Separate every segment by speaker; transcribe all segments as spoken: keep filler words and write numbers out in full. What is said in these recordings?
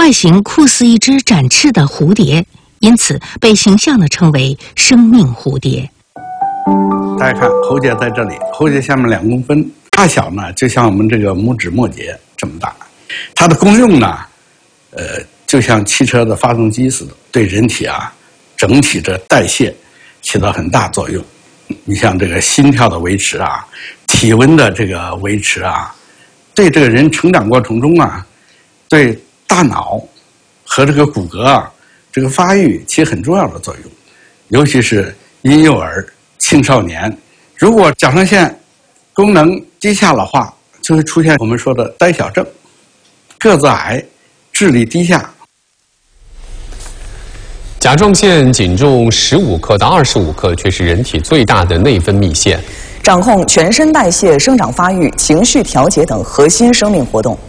Speaker 1: 外形酷似一只展翅的蝴蝶，因此被形象地称为生命蝴蝶。
Speaker 2: 大家看，喉结在这里，喉结下面两公分，大小呢就像我们这个拇指末节这么大。它的功用呢，呃，就像汽车的发动机似的，对人体啊整体的代谢起到很大作用。你像这个心跳的维持啊，体温的这个维持啊，对这个人成长过程中啊，对大脑和这个骨骼啊这个发育起很重要的作用。尤其是婴幼儿、青少年，如果甲状腺功能低下的话，就会出现我们说的呆小症，个子矮，智力低下。
Speaker 3: 甲状腺仅重十五克到二十五克，却是人体最大的内分泌腺，
Speaker 4: 掌控全身代谢、生长发育、情绪调节等核心生命活动。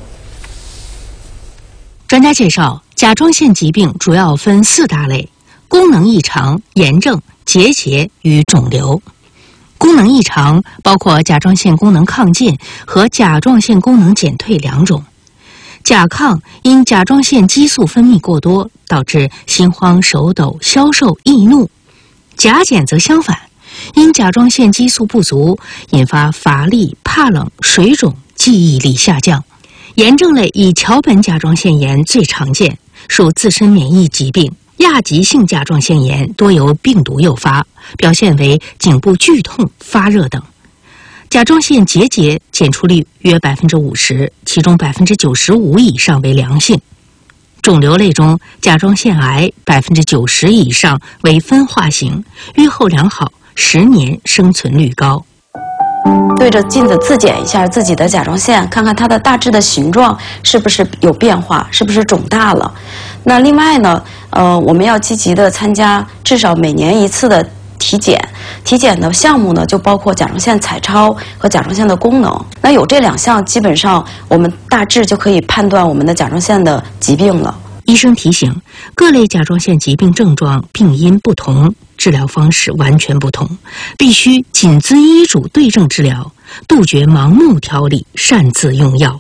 Speaker 1: 专家介绍，甲状腺疾病主要分四大类：功能异常、炎症、结节与肿瘤。功能异常包括甲状腺功能亢进和甲状腺功能减退两种。甲亢因甲状腺激素分泌过多，导致心慌、手抖、消瘦、易怒；甲减则相反，因甲状腺激素不足，引发乏力、怕冷、水肿、记忆力下降。炎症类以桥本甲状腺炎最常见，属自身免疫疾病。亚急性甲状腺炎多由病毒诱发，表现为颈部剧痛、发热等。甲状腺结节检出率约百分之五十，其中百分之九十五以上为良性。肿瘤类中，甲状腺癌百分之九十以上为分化型，预后良好，十年生存率高。
Speaker 5: 对着镜子自检一下自己的甲状腺，看看它的大致的形状是不是有变化，是不是肿大了。那另外呢，呃，我们要积极的参加至少每年一次的体检。体检的项目呢，就包括甲状腺彩超和甲状腺的功能。那有这两项，基本上我们大致就可以判断我们的甲状腺的疾病了。
Speaker 1: 医生提醒，各类甲状腺疾病症状病因不同，治疗方式完全不同，必须谨遵医嘱对症治疗，杜绝盲目调理、擅自用药。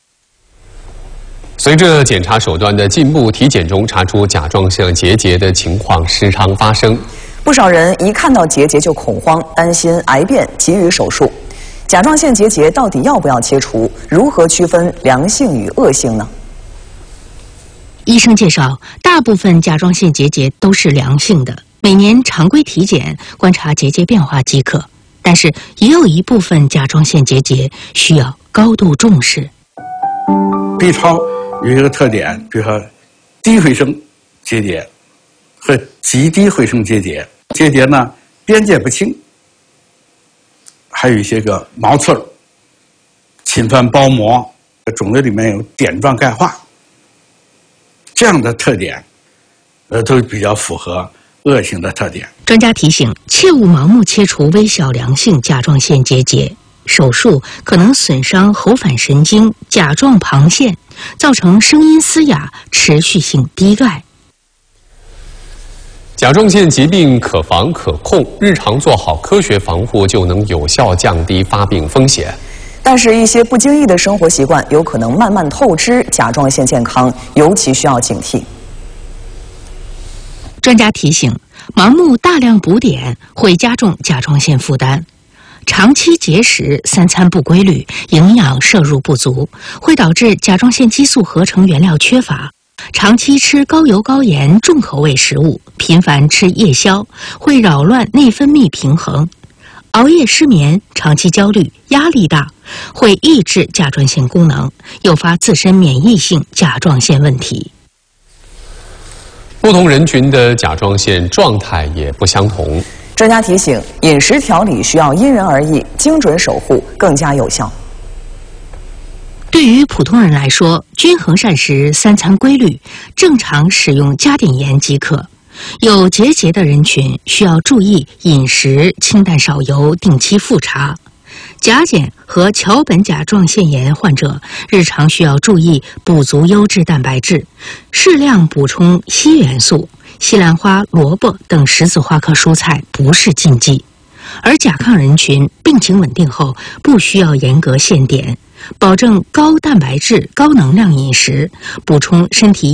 Speaker 3: 随着检查手段的进步，体检中查出甲状腺结节的情况时常发生。
Speaker 4: 不少人一看到结节就恐慌，担心癌变，急于手术。甲状腺结节到底要不要切除？如何区分良性与恶性呢？
Speaker 1: 医生介绍，大部分甲状腺结节都是良性的，每年常规体检观察结节变化即可。但是也有一部分甲状腺结节需要高度重视。
Speaker 2: B 超有一个特点，比如说低回声结节和极低回声结节，结节呢边界不清，还有一些个毛刺儿侵犯包膜，肿瘤里面有点状钙化，这样的特点，呃，都比较符合恶性的特点。
Speaker 1: 专家提醒，切勿盲目切除微小良性甲状腺结节，手术可能损伤喉返神经、甲状旁腺，造成声音嘶哑、持续性低钙。
Speaker 3: 甲状腺疾病可防可控，日常做好科学防护就能有效降低发病风险。
Speaker 4: 但是，一些不经意的生活习惯有可能慢慢透支甲状腺健康，尤其需要警惕。
Speaker 1: 专家提醒，盲目大量补碘会加重甲状腺负担。长期节食、三餐不规律、营养摄入不足，会导致甲状腺激素合成原料缺乏。长期吃高油高盐重口味食物，频繁吃夜宵，会扰乱内分泌平衡。熬夜失眠、长期焦虑、压力大，会抑制甲状腺功能，诱发自身免疫性甲状腺问题。
Speaker 3: 不同人群的甲状腺状态也不相同。
Speaker 4: 专家提醒，饮食调理需要因人而异，精准守护更加有效。
Speaker 1: 对于普通人来说，均衡膳食、三餐规律，正常使用加碘盐即可。有结节的人群需要注意饮食清淡少油，定期复查。甲减和桥本甲状腺炎患者日常需要注意补足优质蛋白质，适量补充硒元素。西兰花、萝卜等十字花科蔬菜不是禁忌。而甲亢人群病情稳定后，不需要严格限碘，保证高蛋白质、高能量饮食，补充身体